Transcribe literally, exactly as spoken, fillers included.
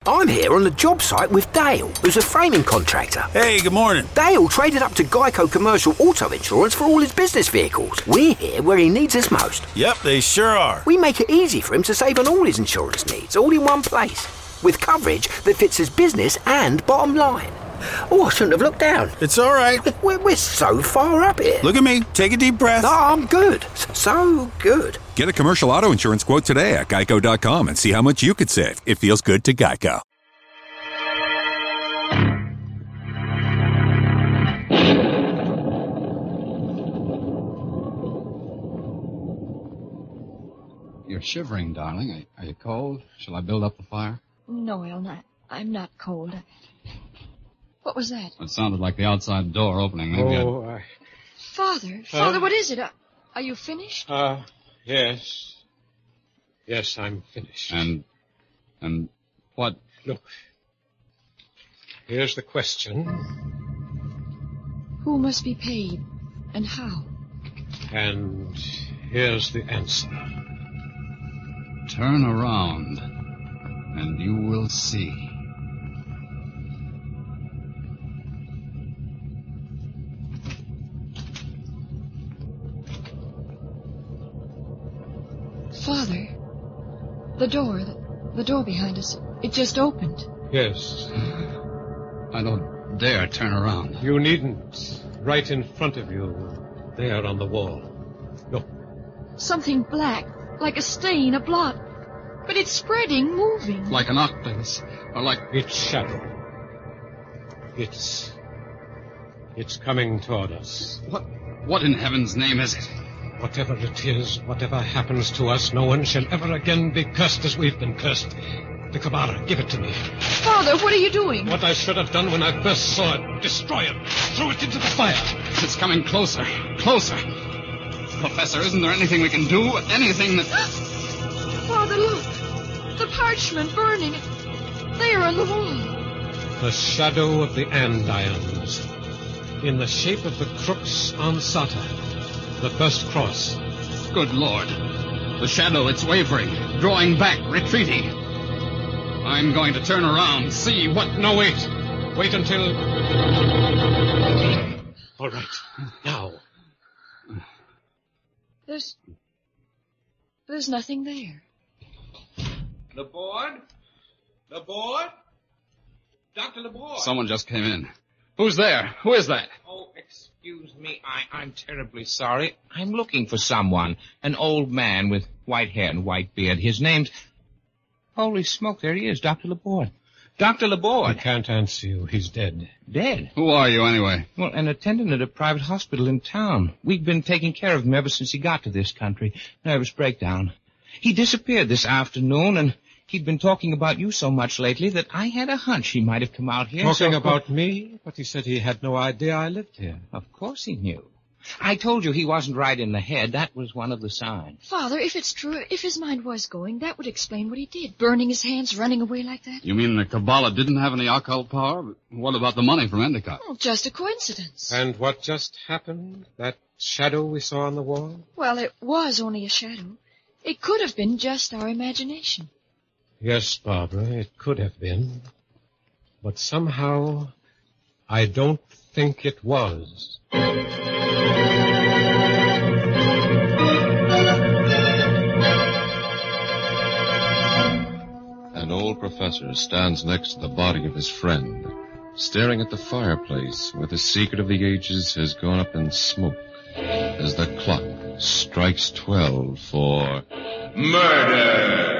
I'm here on the job site with Dale, who's a framing contractor. Hey, good morning. Dale traded up to Geico Commercial Auto Insurance for all his business vehicles. We're here where he needs us most. Yep, they sure are. We make it easy for him to save on all his insurance needs, all in one place, with coverage that fits his business and bottom line. Oh, I shouldn't have looked down. It's all right. We're, we're so far up here. Look at me. Take a deep breath. No, I'm good. So good. Get a commercial auto insurance quote today at geico dot com and see how much you could save. It feels good to Geico. You're shivering, darling. Are, are you cold? Shall I build up the fire? No, El, not. I'm not cold. What was that? It sounded like the outside door opening. Maybe oh, I'd... I... Father, Father, what is it? Uh, are you finished? Uh, yes. Yes, I'm finished. And, and what? Look, here's the question. Who must be paid, and how? And here's the answer. Turn around, and you will see. Father, the door, the, the door behind us, it just opened. Yes. I don't dare turn around. You needn't. Right in front of you, there on the wall. Look. Something black, like a stain, a blot. But it's spreading, moving. Like an octopus, or like... It's shadow. It's... It's coming toward us. What, what in heaven's name is it? Whatever it is, whatever happens to us, no one shall ever again be cursed as we've been cursed. The Kabbalah, give it to me. Father, what are you doing? What I should have done when I first saw it. Destroy it. Throw it into the fire. It's coming closer. Closer. Professor, isn't there anything we can do? Anything that... Father, look. The parchment burning. There on the wall. The shadow of the andirons. In the shape of the crux ansata. The first cross. Good Lord. The shadow, it's wavering, drawing back, retreating. I'm going to turn around, see what... No, wait. Wait until... All right. Now. There's... There's nothing there. Laborde? Laborde? Doctor Laborde? Someone just came in. Who's there? Who is that? Oh, excuse me. I, I'm terribly sorry. I'm looking for someone. An old man with white hair and white beard. His name's... Holy smoke, there he is, Doctor Laborde. Doctor Laborde. I can't answer you. He's dead. Dead? Who are you, anyway? Well, an attendant at a private hospital in town. We've been taking care of him ever since he got to this country. Nervous breakdown. He disappeared this afternoon, and he'd been talking about you so much lately that I had a hunch he might have come out here. Talking so... about me? But he said he had no idea I lived here. Of course he knew. I told you he wasn't right in the head. That was one of the signs. Father, if it's true, if his mind was going, that would explain what he did. Burning his hands, running away like that. You mean the Kabbalah didn't have any occult power? What about the money from Endicott? Well, just a coincidence. And what just happened? That shadow we saw on the wall? Well, it was only a shadow. It could have been just our imagination. Yes, Barbara, it could have been. But somehow, I don't think it was. An old professor stands next to the body of his friend, staring at the fireplace where the secret of the ages has gone up in smoke as the clock strikes twelve for murder.